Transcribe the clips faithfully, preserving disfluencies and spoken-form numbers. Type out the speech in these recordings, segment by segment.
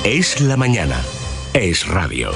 Es la mañana. Es radio.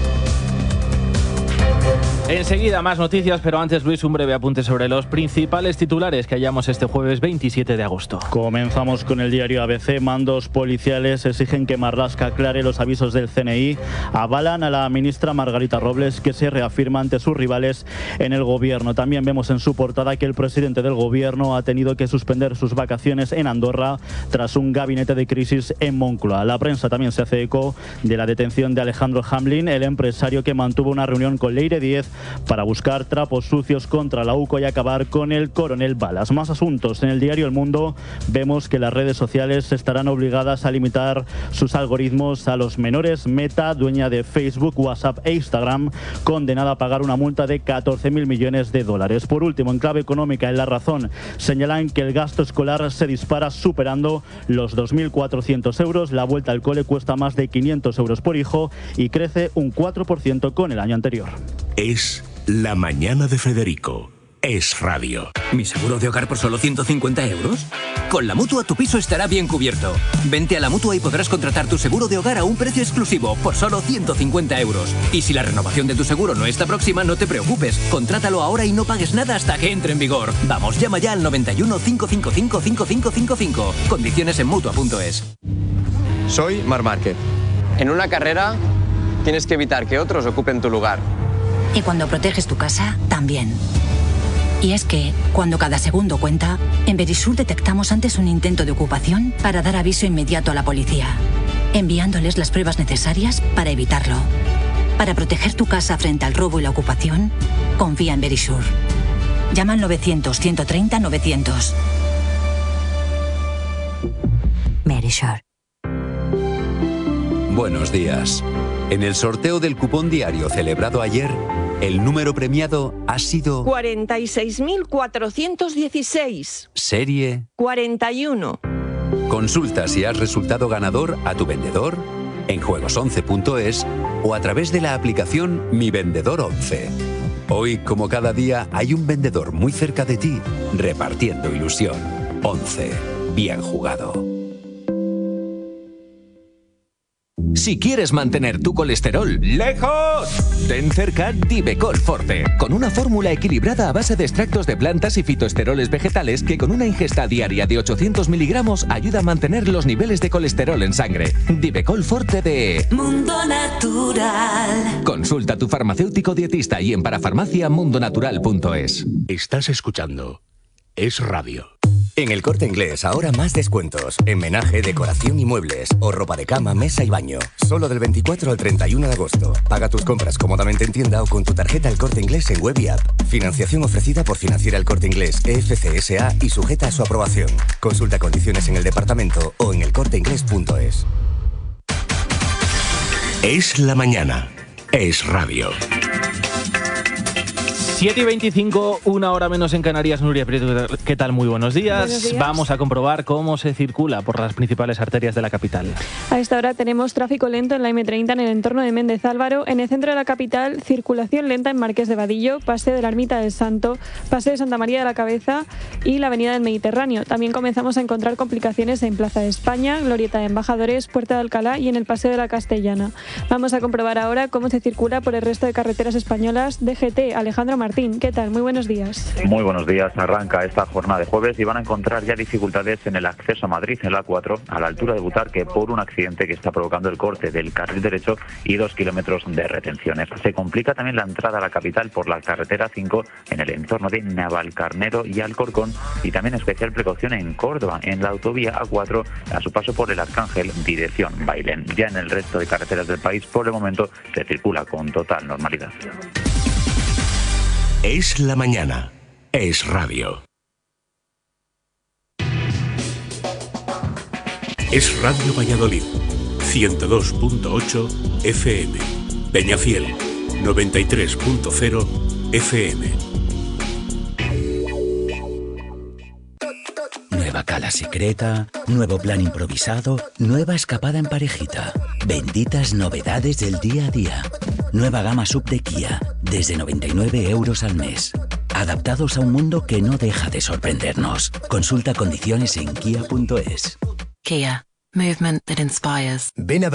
Enseguida más noticias, pero antes, Luis, un breve apunte sobre los principales titulares que hallamos este jueves veintisiete de agosto. Comenzamos con el diario A B C. Mandos policiales exigen que Marlaska aclare los avisos del C N I. Avalan a la ministra Margarita Robles, que se reafirma ante sus rivales en el gobierno. También vemos en su portada que el presidente del gobierno ha tenido que suspender sus vacaciones en Andorra tras un gabinete de crisis en Moncloa. La prensa también se hace eco de la detención de Alejandro Hamlin, el empresario que mantuvo una reunión con Leire Díez para buscar trapos sucios contra la U C O y acabar con el coronel Balas. Más asuntos. En el diario El Mundo vemos que las redes sociales estarán obligadas a limitar sus algoritmos a los menores. Meta, dueña de Facebook, WhatsApp e Instagram, condenada a pagar una multa de catorce mil millones de dólares. Por último, en clave económica, en La Razón señalan que el gasto escolar se dispara superando los dos mil cuatrocientos euros. La vuelta al cole cuesta más de quinientos euros por hijo y crece un cuatro por ciento con el año anterior. Es la mañana de Federico. Es radio. ¿Mi seguro de hogar por solo ciento cincuenta euros? Con la Mutua tu piso estará bien cubierto. Vente a la Mutua y podrás contratar tu seguro de hogar a un precio exclusivo por solo ciento cincuenta euros. Y si la renovación de tu seguro no está próxima, no te preocupes. Contrátalo ahora y no pagues nada hasta que entre en vigor. Vamos, llama ya al noventa y uno, cinco cinco cinco, cinco cinco cinco cinco. Condiciones en Mutua punto es. Soy Marc Márquez. En una carrera tienes que evitar que otros ocupen tu lugar. Y cuando proteges tu casa, también. Y es que, cuando cada segundo cuenta, en Verisur detectamos antes un intento de ocupación para dar aviso inmediato a la policía, enviándoles las pruebas necesarias para evitarlo. Para proteger tu casa frente al robo y la ocupación, confía en Verisur. Llama al novecientos, ciento treinta, novecientos. Verisur. Buenos días. En el sorteo del cupón diario celebrado ayer, el número premiado ha sido cuarenta y seis mil cuatrocientos dieciséis. Serie cuarenta y uno. Consulta si has resultado ganador a tu vendedor, en juegos once punto es o a través de la aplicación Mi Vendedor once. Hoy, como cada día, hay un vendedor muy cerca de ti, repartiendo ilusión. once. Bien jugado. Si quieres mantener tu colesterol lejos, ten cerca Divecol Forte, con una fórmula equilibrada a base de extractos de plantas y fitoesteroles vegetales que con una ingesta diaria de ochocientos miligramos ayuda a mantener los niveles de colesterol en sangre. Divecol Forte de Mundo Natural. Consulta a tu farmacéutico dietista y en parafarmacia mundo natural punto es. Estás escuchando Es radio. En El Corte Inglés ahora más descuentos. En menaje, decoración y muebles. O ropa de cama, mesa y baño. Solo del veinticuatro al treinta y uno de agosto. Paga tus compras cómodamente en tienda o con tu tarjeta El Corte Inglés en web y app. Financiación ofrecida por Financiera El Corte Inglés E F C S A y sujeta a su aprobación. Consulta condiciones en el departamento o en el corte inglés punto es. Es la mañana. Es radio. siete y veinticinco, una hora menos en Canarias. Nuria Prieto, ¿qué tal? Muy buenos días. Buenos días. Vamos a comprobar cómo se circula por las principales arterias de la capital. A esta hora tenemos tráfico lento en la eme treinta en el entorno de Méndez Álvaro. En el centro de la capital, circulación lenta en Marqués de Vadillo, Paseo de la Ermita del Santo, Paseo de Santa María de la Cabeza y la Avenida del Mediterráneo. También comenzamos a encontrar complicaciones en Plaza de España, Glorieta de Embajadores, Puerta de Alcalá y en el Paseo de la Castellana. Vamos a comprobar ahora cómo se circula por el resto de carreteras españolas. D G T, Alejandro Martín, ¿qué tal? Muy buenos días. Muy buenos días. Arranca esta jornada de jueves y van a encontrar ya dificultades en el acceso a Madrid en la A cuatro, a la altura de Butarque, por un accidente que está provocando el corte del carril derecho y dos kilómetros de retenciones. Se complica también la entrada a la capital por la carretera cinco en el entorno de Navalcarnero y Alcorcón, y también especial precaución en Córdoba, en la autovía A cuatro, a su paso por el Arcángel, dirección Bailén. Ya en el resto de carreteras del país, por el momento, se circula con total normalidad. Es la mañana. Es radio. Es Radio Valladolid. ciento dos punto ocho F M. Peñafiel. noventa y tres punto cero F M. Nueva cala secreta, nuevo plan improvisado, nueva escapada en parejita. Benditas novedades del día a día. Nueva gama sub de Kia, desde noventa y nueve euros al mes. Adaptados a un mundo que no deja de sorprendernos. Consulta condiciones en kia punto es. Kia, movement that inspires. Ven a